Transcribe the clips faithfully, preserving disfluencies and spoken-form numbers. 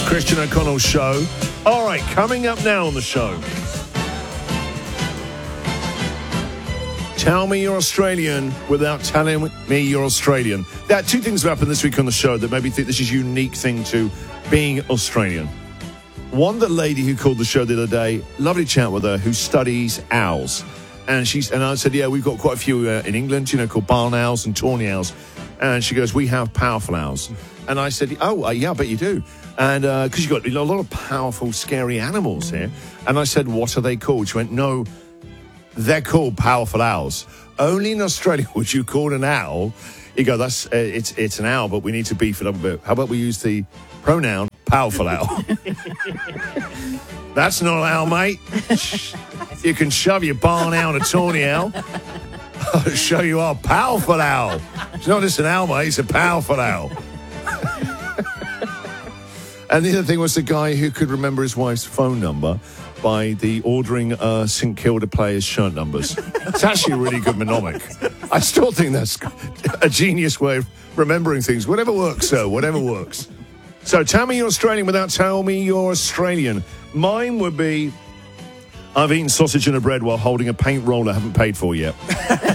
Christian O'Connell Show. All right, coming up now on the show. Tell me you're Australian without telling me you're Australian. There are two things that happened this week on the show that made me think this is a unique thing to being Australian. One, the lady who called the show the other day, lovely chat with her, who studies owls. And she's and I said, yeah, we've got quite a few uh, in England, you know, called barn owls and tawny owls. And she goes, we have powerful owls. And I said, oh, uh, yeah, I bet you do. And because uh, you've got you know, a lot of powerful, scary animals here. And I said, what are they called? She went, no, they're called powerful owls. Only in Australia would you call an owl. You go, that's uh, it's it's an owl, but we need to beef it up a bit. How about we use the pronoun powerful owl? That's not an owl, mate. You can shove your barn owl and a tawny owl. I'll show you our powerful owl. It's not just an owl, mate. It's a powerful owl. And the other thing was the guy who could remember his wife's phone number by the ordering uh, St Kilda players' shirt numbers. It's actually a really good mnemonic. I still think that's a genius way of remembering things. Whatever works, so whatever works. So tell me you're Australian without telling me you're Australian. Mine would be, I've eaten sausage and a bread while holding a paint roller I haven't paid for yet.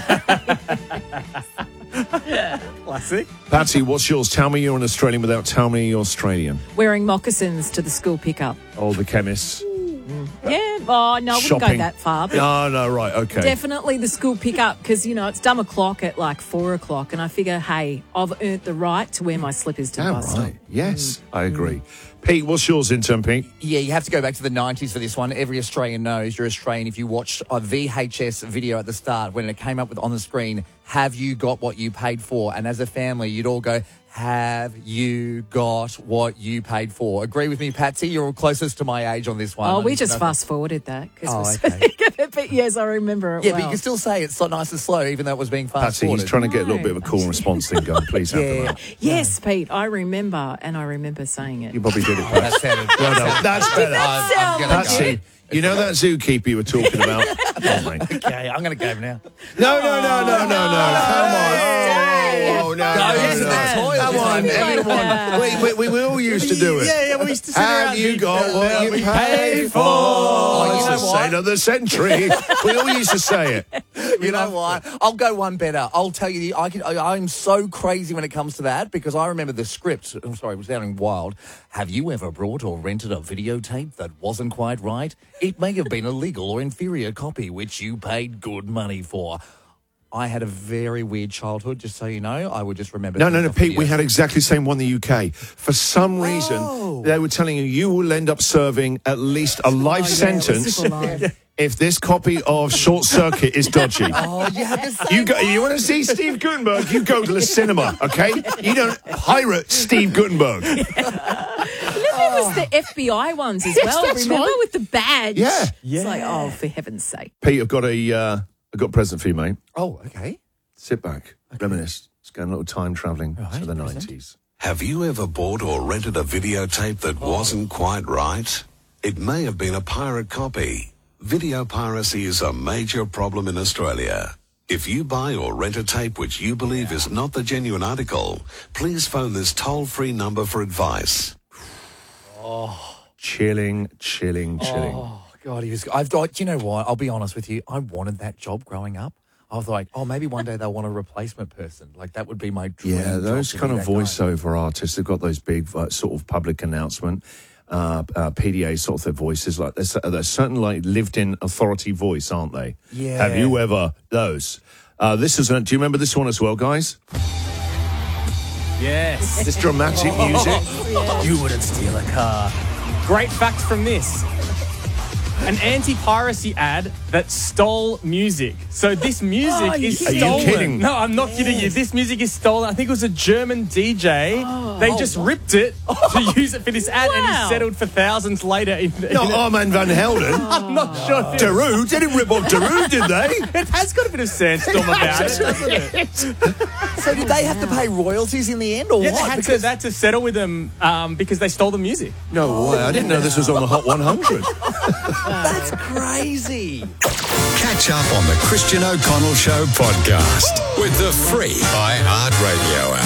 Classic. Patsy, what's yours? Tell me you're an Australian without telling me you're Australian. Wearing moccasins to the school pickup. Oh, the chemists. Yeah, oh, no, I wouldn't Shopping. go that far. But No, no, right, okay. definitely the school pickup because, you know, it's dumb o'clock at like four o'clock and I figure, hey, I've earned the right to wear my slippers to the Oh, bus stop. right. Yes, I agree. Pete, what's yours in turn, Pete? Yeah, you have to go back to the nineties for this one. Every Australian knows you're Australian if you watched a V H S video at the start when it came up with on the screen, have you got what you paid for? And as a family, you'd all go, have you got what you paid for? Agree with me, Patsy? You're closest to my age on this one. Oh, we just Nothing. fast forwarded that. 'Cause Oh, we're so okay. sick of it, but yes, I remember it Yeah, well. but you can still say it's so nice and slow, even though it was being fast Patsy, forwarded. he's trying to get a little No. bit of a call and response thing going. Please help him Yeah. out. Yes, Pete, I remember, and I remember saying it. You probably did it. Oh, that sounded. No, no, that's better. that sound I'm gonna Patsy, go. you know that zookeeper you were talking about? Oh, mate. Okay, I'm going to go now. No, no, no, no, no, no. Come on. Oh, no, no, Go no, into no. the toilet. Come on, Like everyone. that. We, we, we all used to do it. Yeah, yeah, we used to sit Have around you and- got what you we paid for? Oh, you It's know the what? saint of the century. We all used to say it. You know what? I'll go one better. I'll tell you, I can. I, I'm so crazy when it comes to that because I remember the script. I'm sorry, it was sounding wild. Have you ever brought or rented a videotape that wasn't quite right? It may have been a legal or inferior copy, which you paid good money for. I had a very weird childhood, just so you know. I would just remember... No, things no, no, off Pete, we videos. had exactly the same one in the U K. For some reason, Oh. they were telling you you will end up serving at least a life Oh, yeah, it was sentence super long. if this copy of Short Circuit is dodgy. Oh, you had the same You go. You want to see Steve Gutenberg? You go to the cinema, okay? You don't pirate Steve Gutenberg. There was the F B I ones as Yes, well, that's remember, right. with the badge? Yeah. It's like, oh, for heaven's sake. Pete, I've got a, uh, I've got a present for you, mate. Oh, okay. Sit back, reminisce. Let's go a little time travelling to the nineties. Have you ever bought or rented a videotape that wasn't quite right? It may have been a pirate copy. Video piracy is a major problem in Australia. If you buy or rent a tape which you believe is not the genuine article, please phone this toll-free number for advice. Chilling, chilling, chilling. Oh, God, he was... I've thought, you know what? I'll be honest with you. I wanted that job growing up. I was like, oh, maybe one day they'll want a replacement person. Like, that would be my dream. Yeah, job those to be kind of that guy. voiceover artists, they've got those big uh, sort of public announcement, uh, uh, P D A sort of their voices. Like there's, there's certain like lived-in authority voice, aren't they? Yeah. Have you ever those? Uh, this is. A, do you remember this one as well, guys? Yes. This dramatic music. You wouldn't steal a car. Great fact from this. An anti-piracy ad that stole music. So this music Oh, is Are you stolen. kidding? No, I'm not kidding you. This music is stolen. I think it was a German D J. They just ripped it to use it for this ad, and Wow. he settled for thousands later. In, in Not Armand van Helden. I'm not sure. If it, Darude. They didn't rip off Darude, did they? it has got a bit of sandstorm about it, doesn't it? So did they have to pay royalties in the end, or Yeah, they what? had to, they had to settle with them um, because they stole the music. No way. I didn't know this was on the Hot one hundred. That's crazy. Catch up on the Christian O'Connell Show podcast with the free iHeartRadio app. Cruise.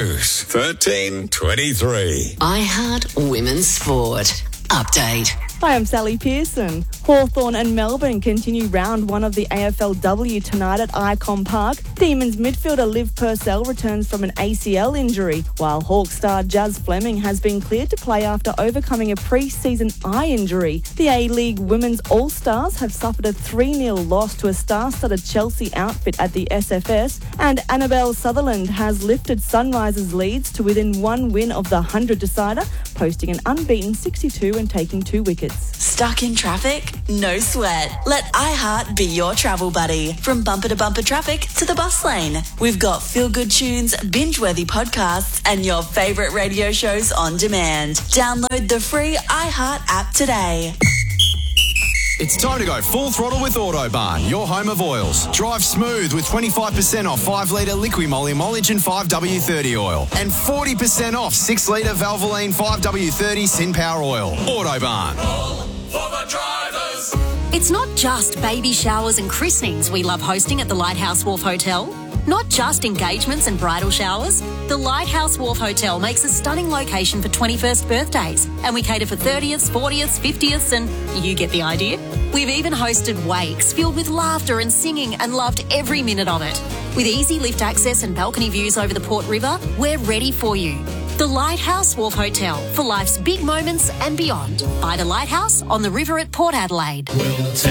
News thirteen twenty-three. iHeart Women's Sport. Update. Hi, I'm Sally Pearson. Hawthorn and Melbourne continue round one of the A F L W tonight at Icon Park. Demons midfielder Liv Purcell returns from an A C L injury, while Hawk star Jazz Fleming has been cleared to play after overcoming a pre-season eye injury. The A-League Women's All-Stars have suffered a three nil loss to a star-studded Chelsea outfit at the S F S, and Annabelle Sutherland has lifted Sunrisers' leads to within one win of the one hundred decider, posting an unbeaten sixty-two and taking two wickets. Stuck in traffic? No sweat. Let iHeart be your travel buddy. From bumper to bumper traffic to the bus lane. We've got feel-good tunes, binge-worthy podcasts, and your favourite radio shows on demand. Download the free iHeart app today. It's time to go full throttle with Autobarn, your home of oils. Drive smooth with twenty-five percent off five litre Liqui-Moly Emulsion five W thirty oil and forty percent off six litre Valvoline five W thirty Sin Power oil. Autobarn. For the drivers. It's not just baby showers and christenings we love hosting at the Lighthouse Wharf Hotel. Not just engagements and bridal showers. The Lighthouse Wharf Hotel makes a stunning location for twenty-first birthdays, and we cater for thirtieths, fortieths, fiftieths, and you get the idea. We've even hosted wakes filled with laughter and singing and loved every minute of it. With easy lift access and balcony views over the Port River, we're ready for you. The Lighthouse Wharf Hotel, for life's big moments and beyond. By the Lighthouse on the river at Port Adelaide. We'll take